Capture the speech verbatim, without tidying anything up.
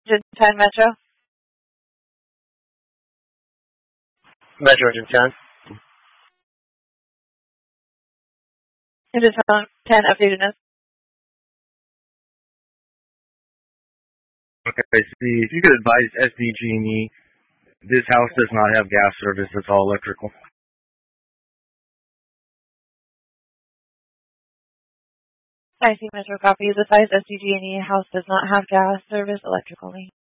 ten Metro. Metro Engine ten. Engine ten updatedness. Okay, see, if you could advise S D G and E, this house does not have gas service, it's all electrical. I see Metro copy. The size S D G and E house does not have gas service, electric only.